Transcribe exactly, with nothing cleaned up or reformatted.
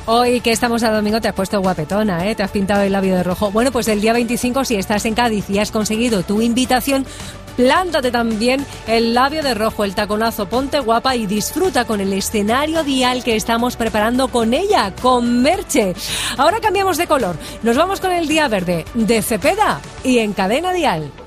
Hoy que estamos a domingo te has puesto guapetona, ¿eh? Te has pintado el labio de rojo. Bueno, pues el día veinticinco, si estás en Cádiz y has conseguido tu invitación, plántate también el labio de rojo, el taconazo, ponte guapa y disfruta con el escenario Dial que estamos preparando con ella, con Merche. Ahora cambiamos de color, nos vamos con el día verde de Cepeda y en Cadena Dial.